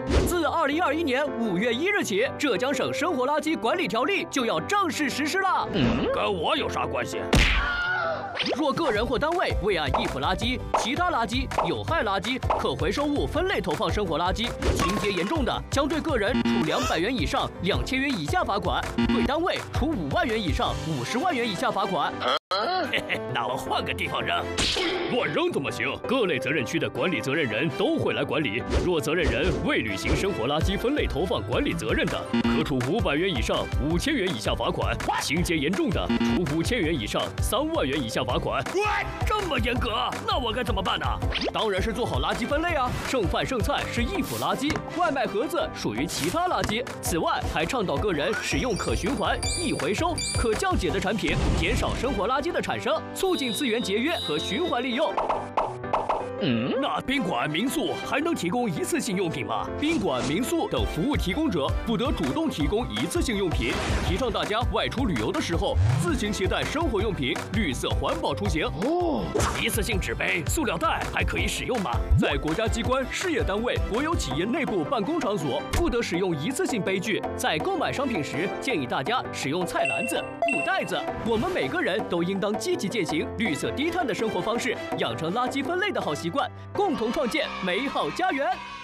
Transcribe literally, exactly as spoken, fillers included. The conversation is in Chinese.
自二零二一年五月一日起，浙江省生活垃圾管理条例就要正式实施了。 嗯，跟我有啥关系？ 若个人或单位未按易腐垃圾、其他垃圾、有害垃圾、可回收物分类投放生活垃圾，情节严重的，将对个人处两百元以上两千元以下罚款，对单位处五万元以上五十万元以下罚款。 嘿嘿，那我换个地方扔。乱扔怎么行？各类责任区的管理责任人都会来管理。若责任人未履行生活垃圾分类投放管理责任的，可处五百元以上五千元以下罚款；情节严重的，处五千元以上三万元以下罚款。喂，这么严格，那我该怎么办呢？ 当然是做好垃圾分类啊！剩饭剩菜是易腐垃圾，外卖盒子属于其他垃圾。此外，还倡导个人使用可循环、易回收、可降解的产品，减少生活垃圾的产生，促进资源节约和循环利用。 嗯，那宾馆、民宿还能提供一次性用品吗？ 宾馆、民宿等服务提供者不得主动提供一次性用品，提倡大家外出旅游的时候自行携带生活用品，绿色环保出行。 哦，一次性纸杯、塑料袋还可以使用吗？ 在国家机关、事业单位、国有企业内部办公场所，不得使用一次性杯具。在购买商品时，建议大家使用菜篮子、布袋子。我们每个人都应当积极践行绿色低碳的生活方式，养成垃圾分类的好习惯。 共同创建美好家园。